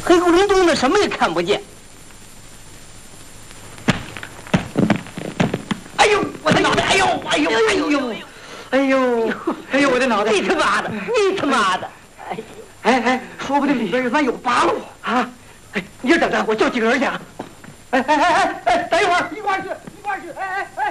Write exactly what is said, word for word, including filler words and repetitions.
黑咕隆咚的，什么也看不见。 哎呦，我的脑袋！哎呦，哎呦，哎呦，哎呦，哎呦，我的脑袋！ 你他妈的！你他妈的！ 哎哎哎，说不定里边他妈有八路啊！哎，你就等着，我叫几个人去啊！哎哎哎哎哎，等一会儿，一块儿去，一块儿去！哎哎哎！